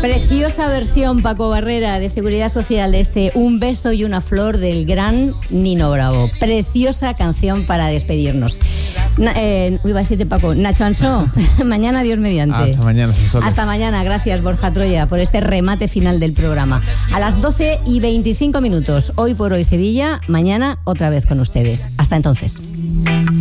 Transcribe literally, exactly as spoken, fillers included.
Preciosa versión, Paco Barrera, de Seguridad Social, de este Un beso y una flor del gran Nino Bravo. Preciosa canción para despedirnos. Na, eh, iba a decirte, Paco, Nacho Ansó, mañana Dios mediante. Hasta mañana. Hasta mañana, gracias Borja Troya por este remate final del programa. A las doce y veinticinco minutos, Hoy por Hoy Sevilla, mañana otra vez con ustedes. Hasta entonces.